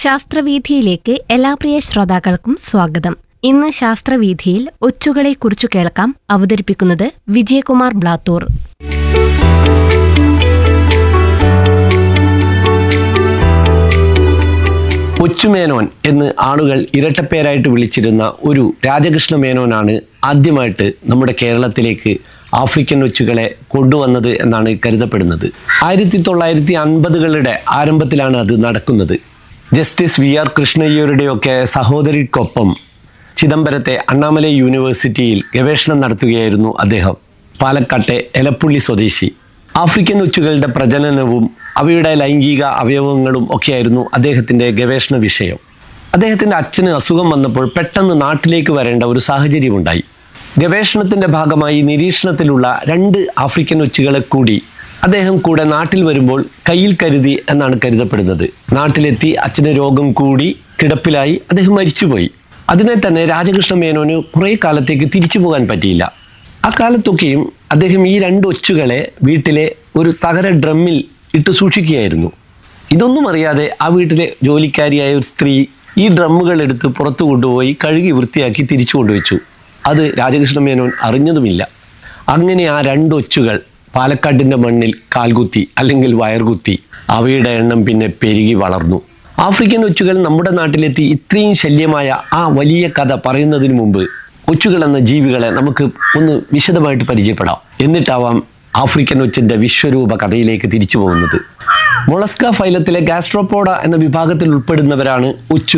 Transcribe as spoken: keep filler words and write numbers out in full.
ശാസ്ത്രവീഥിയിലേക്ക് എല്ലാ പ്രിയ ശ്രോതാക്കൾക്കും സ്വാഗതം. ഇന്ന് ശാസ്ത്രവീഥിയിൽ ഒച്ചുകളെക്കുറിച്ചു കേൾക്കാം. അവതരിപ്പിക്കുന്നത് വിജയകുമാർ ബ്ലാത്തൂർ. ഒച്ചുമേനോൻ എന്ന് ആളുകൾ ഇരട്ടപ്പേരായിട്ട് വിളിച്ചിരുന്ന ഒരു രാജകൃഷ്ണ മേനോനാണ് ആദ്യമായിട്ട് നമ്മുടെ കേരളത്തിലേക്ക് ആഫ്രിക്കൻ ഒച്ചുകളെ കൊണ്ടുവന്നത് എന്നാണ് കരുതപ്പെടുന്നത്. ആയിരത്തി തൊള്ളായിരത്തി അൻപതുകളുടെ ആരംഭത്തിലാണ് അത് നടക്കുന്നത്. ജസ്റ്റിസ് വി ആർ കൃഷ്ണയ്യരുടെയൊക്കെ സഹോദരിക്കൊപ്പം ചിദംബരത്തെ അണ്ണാമലൈ യൂണിവേഴ്സിറ്റിയിൽ ഗവേഷണം നടത്തുകയായിരുന്നു അദ്ദേഹം. പാലക്കാട്ടെ എലപ്പുള്ളി സ്വദേശി. ആഫ്രിക്കൻ ഒച്ചുകളുടെ പ്രജനനവും അവയുടെ ലൈംഗിക അവയവങ്ങളും ഒക്കെയായിരുന്നു അദ്ദേഹത്തിൻ്റെ ഗവേഷണ വിഷയം. അദ്ദേഹത്തിൻ്റെ അച്ഛന് അസുഖം വന്നപ്പോൾ പെട്ടെന്ന് നാട്ടിലേക്ക് വരേണ്ട ഒരു സാഹചര്യമുണ്ടായി. ഗവേഷണത്തിൻ്റെ ഭാഗമായി നിരീക്ഷണത്തിലുള്ള രണ്ട് ആഫ്രിക്കൻ ഒച്ചുകളെ കൂടി അദ്ദേഹം കൂടെ നാട്ടിൽ വരുമ്പോൾ കയ്യിൽ കരുതി എന്നാണ് കരുതപ്പെടുന്നത്. നാട്ടിലെത്തി അച്ഛന് രോഗം കൂടി കിടപ്പിലായി അദ്ദേഹം മരിച്ചുപോയി. അതിനെ തന്നെ രാജകൃഷ്ണ മേനോന് കുറേ കാലത്തേക്ക് തിരിച്ചു പോകാൻ പറ്റിയില്ല. ആ കാലത്തൊക്കെയും അദ്ദേഹം ഈ രണ്ട് ഒച്ചുകളെ വീട്ടിലെ ഒരു തകര ഡ്രമ്മിൽ ഇട്ട് സൂക്ഷിക്കുകയായിരുന്നു. ഇതൊന്നും അറിയാതെ ആ വീട്ടിലെ ജോലിക്കാരിയായ ഒരു സ്ത്രീ ഈ ഡ്രമ്മുകൾ എടുത്ത് പുറത്തു കൊണ്ടുപോയി കഴുകി വൃത്തിയാക്കി തിരിച്ചു കൊണ്ടുവച്ചു. അത് രാജകൃഷ്ണ മേനോൻ അറിഞ്ഞതുമില്ല. അങ്ങനെ ആ രണ്ട് ഒച്ചുകൾ പാലക്കാട്ടിൻ്റെ മണ്ണിൽ കാൽകുത്തി അല്ലെങ്കിൽ വയർകുത്തി. അവയുടെ എണ്ണം പിന്നെ പെരുകി വളർന്നു. ആഫ്രിക്കൻ ഒച്ചുകൾ നമ്മുടെ നാട്ടിലെത്തി ഇത്രയും ശല്യമായ ആ വലിയ കഥ പറയുന്നതിന് മുമ്പ് ഒച്ചുകൾ എന്ന ജീവികളെ നമുക്ക് ഒന്ന് വിശദമായിട്ട് പരിചയപ്പെടാം. എന്നിട്ടാവാം ആഫ്രിക്കൻ ഒച്ചിൻ്റെ വിശ്വരൂപ കഥയിലേക്ക് തിരിച്ചു പോകുന്നത്. മൊളസ്ക ഫൈലത്തിലെ ഗാസ്ട്രോപോഡ എന്ന വിഭാഗത്തിൽ ഉൾപ്പെടുന്നവരാണ് ഒച്ചുകൾ.